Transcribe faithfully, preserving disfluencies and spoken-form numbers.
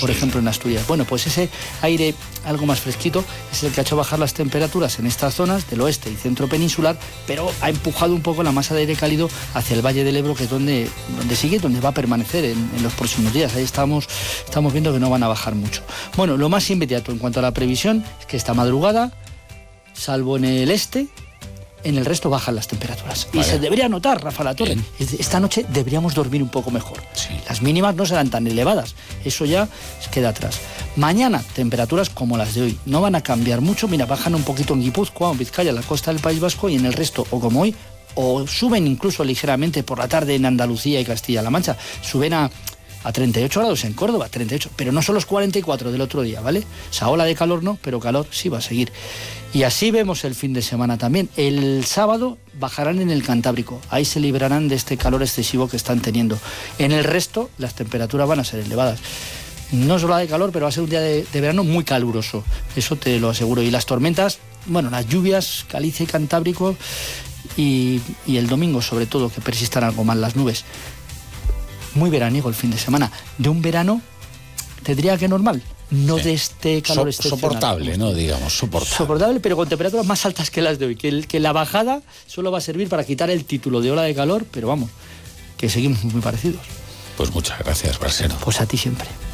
por sí. ejemplo en Asturias. Bueno, pues ese aire algo más fresquito es el que ha hecho bajar las temperaturas en estas zonas del oeste y centro peninsular, pero ha empujado un poco la masa de aire cálido hacia el Valle del Ebro, que es donde, donde sigue, donde va a permanecer en, en los próximos días. Ahí estamos, estamos viendo que no van a bajar mucho. Bueno, lo más inmediato en cuanto a la previsión es que esta madrugada, salvo en el este, en el resto bajan las temperaturas. Vale. Y se debería notar, Rafa La Torre. Bien. Esta noche deberíamos dormir un poco mejor. Sí. Las mínimas no serán tan elevadas. Eso ya queda atrás. Mañana, temperaturas como las de hoy. No van a cambiar mucho. Mira, bajan un poquito en Guipúzcoa, en Vizcaya, en la costa del País Vasco, y en el resto, o como hoy, o suben incluso ligeramente por la tarde en Andalucía y Castilla-La Mancha. Suben a... a treinta y ocho grados en Córdoba, treinta y ocho, pero no son los cuarenta y cuatro del otro día, ¿vale? Esa ola de calor no, pero calor sí va a seguir. Y así vemos el fin de semana también. El sábado bajarán en el Cantábrico, ahí se librarán de este calor excesivo que están teniendo. En el resto, las temperaturas van a ser elevadas. No es ola de calor, pero va a ser un día de, de verano muy caluroso, eso te lo aseguro. Y las tormentas, bueno, las lluvias, Galicia y Cantábrico, y, y el domingo sobre todo, que persistan algo más las nubes. Muy veraniego el fin de semana, de un verano, te diría que normal, no sí. de este calor so, excepcional. Soportable, ¿no? Digamos, soportable. Soportable, pero con temperaturas más altas que las de hoy, que, el, que la bajada solo va a servir para quitar el título de ola de calor, pero vamos, que seguimos muy parecidos. Pues muchas gracias, Brasero. Pues a ti siempre.